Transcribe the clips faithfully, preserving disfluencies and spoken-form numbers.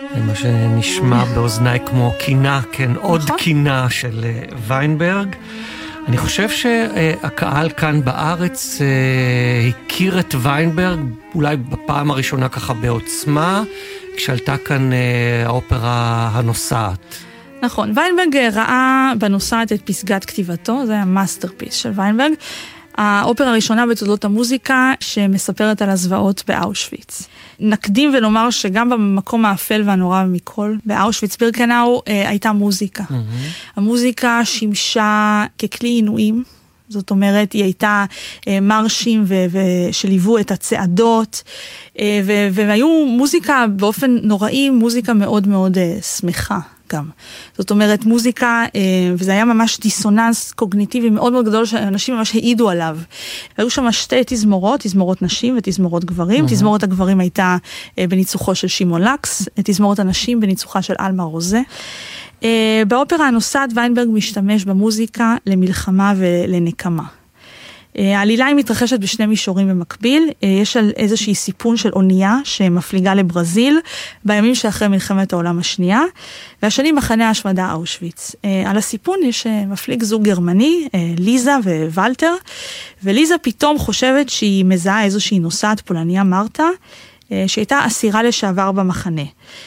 מה שנשמע באוזניי כמו קינה, כן, עוד קינה של ויינברג. אני חושב שהקהל כאן בארץ הכיר את ויינברג אולי בפעם הראשונה ככה בעוצמה, כשעלתה כאן האופרה הנוסעת. נכון, ויינברג ראה בנוסעת את פסגת כתיבתו, זה היה מאסטרפיס של ויינברג. האופרה הראשונה בתולדות המוזיקה שמספרת על הזוועות באושוויץ. נקדים ונאמר שגם במקום האפל והנורא מכל, באושוויץ בירקנאו הייתה מוזיקה. Mm-hmm. המוזיקה שימשה ככלי עינויים, זאת אומרת היא הייתה מרשים ו- ו- שליוו את הצעדות, ו- והיו מוזיקה באופן נוראי, מוזיקה מאוד מאוד שמחה. גם. זאת אומרת, מוזיקה, וזה היה ממש דיסוננס קוגניטיבי מאוד מאוד גדול, שאנשים ממש העידו עליו. היו שם שתי תזמורות, תזמורות נשים ותזמורות גברים. Mm-hmm. תזמורת הגברים הייתה בניצוחו של שמעון לקס, תזמורת הנשים בניצוחה של אלמה רוזה. באופרה הנוסעת, ויינברג משתמש במוזיקה למלחמה ולנקמה. העלילה היא מתרחשת בשני מישורים במקביל, יש על איזושהי סיפון של אונייה שמפליגה לברזיל בימים שאחרי מלחמת העולם השנייה, והשני מחנה השמדה אושוויץ. על הסיפון יש מפליג זוג גרמני, ליזה ווולטר, וליזה פתאום חושבת שהיא מזהה איזושהי נוסעת פולניה מרתה, שהייתה אסירה לשעבר במחנה.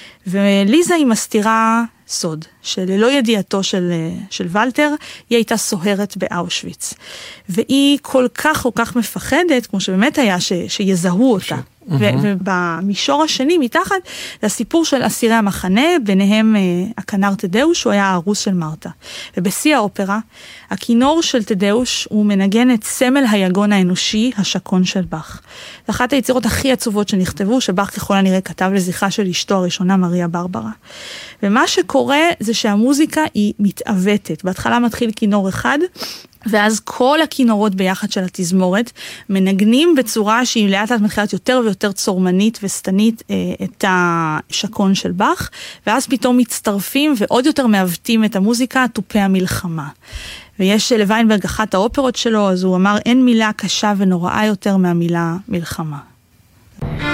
וליזה היא מסתירה סוד, שללא ידיעתו של, של ולטר, היא הייתה סוהרת באושוויץ. והיא כל כך כל כך מפחדת, כמו שבאמת היה, ש, שיזהו אותה. ו- ובמישור השני, מתחת, זה הסיפור של אסירי המחנה, ביניהם הכנר תדאוש, הוא היה הארוס של מרתה. ובשיא האופרה, הכינור של תדאוש, הוא מנגן את סמל היגון האנושי, השקון של באך. זה אחת היצירות הכי עצובות שנכתבו, שבאך ככל הנראה כתב לזכרה של אשתו הראשונה, מריה ברברה. ומה שקורה זה שהמוזיקה היא מתעוותת. בהתחלה מתחיל כינור אחד, ואז כל הכינורות ביחד של התזמורת מנגנים בצורה שהיא לאט לאט מתחילת יותר ויותר צורמנית וסתנית את השקון של באך, ואז פתאום מצטרפים ועוד יותר מעוותים את המוזיקה, תופי המלחמה. ויש לויינברג אחת האופרות שלו, אז הוא אמר אין מילה קשה ונוראה יותר מהמילה מלחמה.